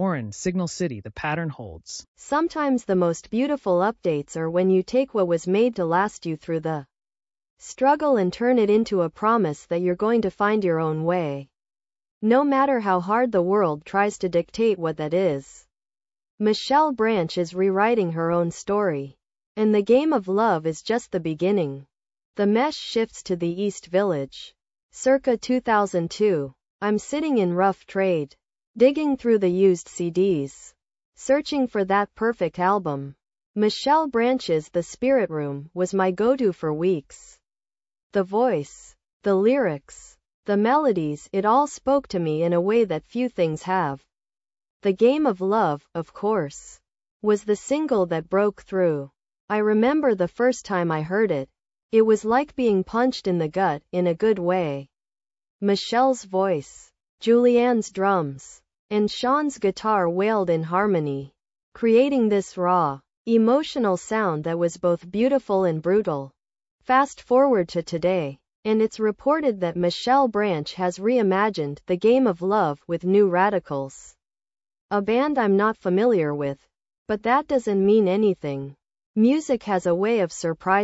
Warren, Signal City, the pattern holds. Sometimes the most beautiful updates are when you take what was made to last you through the struggle and turn it into a promise that you're going to find your own way. No matter how hard the world tries to dictate what that is. Michelle Branch is rewriting her own story. And the game of love is just the beginning. The mesh shifts to the East Village. Circa 2002. I'm sitting in rough trade. Digging through the used CDs. Searching for that perfect album. Michelle Branch's The Spirit Room was my go-to for weeks. The voice. The lyrics. The melodies, it all spoke to me in a way that few things have. The Game of Love, of course, was the single that broke through. I remember the first time I heard it. It was like being punched in the gut, in a good way. Michelle's voice, Julianne's drums, and Sean's guitar wailed in harmony, creating this raw, emotional sound that was both beautiful and brutal. Fast forward to today, and it's reported that Michelle Branch has reimagined The Game of Love with New Radicals. A band I'm not familiar with, but that doesn't mean anything. Music has a way of surprising